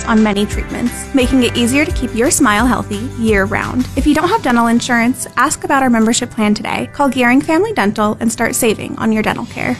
discounts on many treatments, making it easier to keep your smile healthy year-round. If you don't have dental insurance, ask about our membership plan today. Call Gearing Family Dental and start saving on your dental care.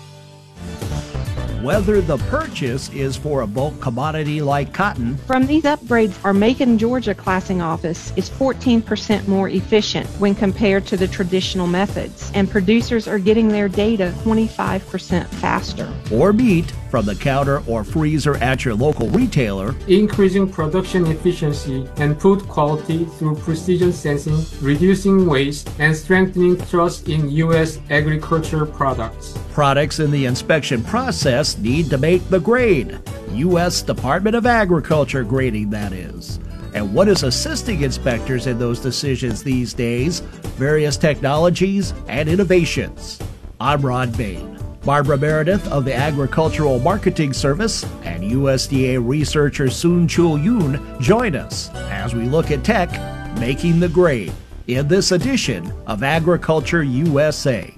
Whether the purchase is for a bulk commodity like cotton. From these upgrades, our Macon, Georgia classing office is 14% more efficient when compared to the traditional methods, and producers are getting their data 25% faster. Or meat from the counter or freezer at your local retailer. Increasing production efficiency and food quality through precision sensing, reducing waste, and strengthening trust in U.S. agriculture products. Products in the inspection process need to make the grade. U.S. Department of Agriculture grading, that is. And what is assisting inspectors in those decisions these days? Various technologies and innovations. I'm Ron Bain. Barbara Meredith of the Agricultural Marketing Service and USDA researcher Soon-Chul Yoon join us as we look at tech making the grade in this edition of Agriculture USA.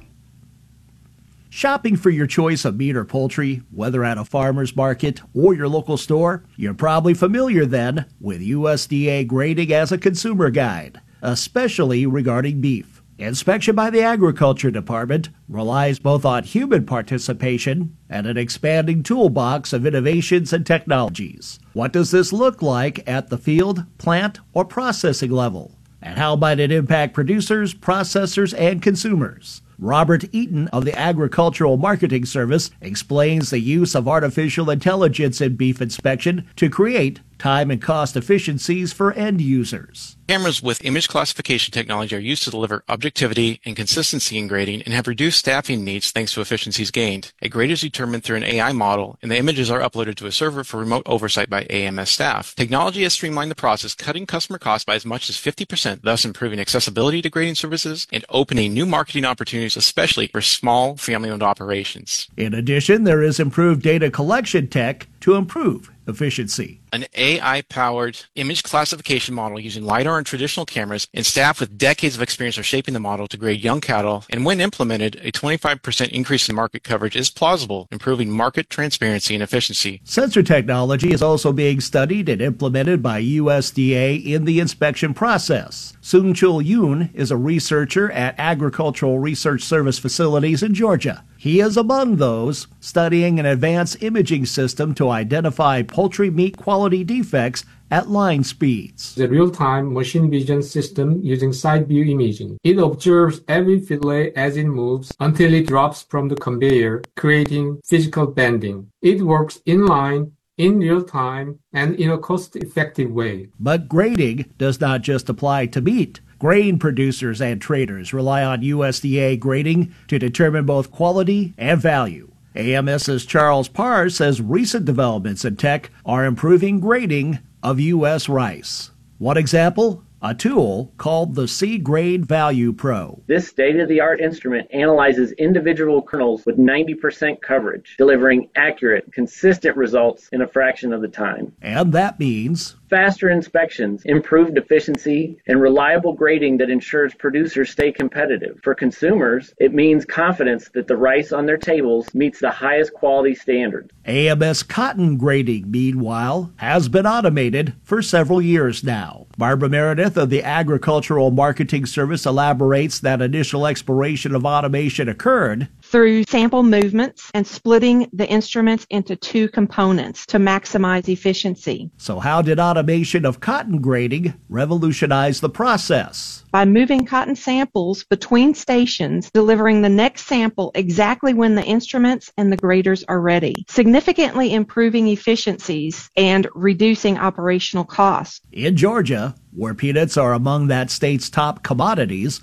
Shopping for your choice of meat or poultry, whether at a farmer's market or your local store, you're probably familiar then with USDA grading as a consumer guide, especially regarding beef. Inspection by the Agriculture Department relies both on human participation and an expanding toolbox of innovations and technologies. What does this look like at the field, plant, or processing level? And how might it impact producers, processors, and consumers? Robert Eaton of the Agricultural Marketing Service explains the use of artificial intelligence in beef inspection to create time and cost efficiencies for end users. Cameras with image classification technology are used to deliver objectivity and consistency in grading and have reduced staffing needs thanks to efficiencies gained. A grade is determined through an AI model, and the images are uploaded to a server for remote oversight by AMS staff. Technology has streamlined the process, cutting customer costs by as much as 50%, thus improving accessibility to grading services and opening new marketing opportunities, especially for small family-owned operations. In addition, there is improved data collection tech to improve efficiency. An AI-powered image classification model using LiDAR and traditional cameras, and staff with decades of experience are shaping the model to grade young cattle, and when implemented, a 25% increase in market coverage is plausible, improving market transparency and efficiency. Sensor technology is also being studied and implemented by USDA in the inspection process. Soon-Chul Yoon is a researcher at Agricultural Research Service facilities in Georgia. He is among those studying an advanced imaging system to identify poultry meat quality defects at line speeds. The real-time machine vision system using side view imaging. It observes every fillet as it moves until it drops from the conveyor, creating physical bending. It works in line, in real time, and in a cost-effective way. But grading does not just apply to meat. Grain producers and traders rely on USDA grading to determine both quality and value. AMS's Charles Parr says recent developments in tech are improving grading of U.S. rice. One example, a tool called the Seed Grade Value Pro. This state-of-the-art instrument analyzes individual kernels with 90% coverage, delivering accurate, consistent results in a fraction of the time. And that means faster inspections, improved efficiency, and reliable grading that ensures producers stay competitive. For consumers, it means confidence that the rice on their tables meets the highest quality standards. AMS cotton grading, meanwhile, has been automated for several years now. Barbara Meredith of the Agricultural Marketing Service elaborates that initial exploration of automation occurred through sample movements and splitting the instruments into two components to maximize efficiency. So how did automation of cotton grading revolutionize the process? By moving cotton samples between stations, delivering the next sample exactly when the instruments and the graders are ready, significantly improving efficiencies and reducing operational costs. In Georgia, where peanuts are among that state's top commodities,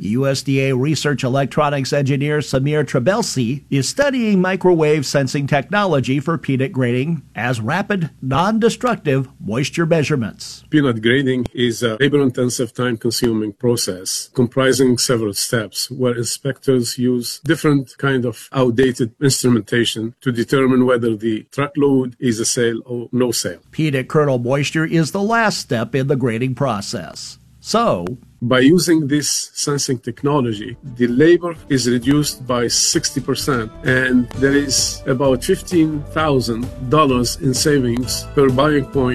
USDA research electronics engineer Samir Trebelsi is studying microwave sensing technology for peanut grading as rapid, non-destructive moisture measurements. Peanut grading is a labor-intensive, time-consuming process comprising several steps where inspectors use different kind of outdated instrumentation to determine whether the truckload is a sale or no sale. Peanut kernel moisture is the last step in the grading process. So, by using this sensing technology, the labor is reduced by 60%, and there is about $15,000 in savings per buying point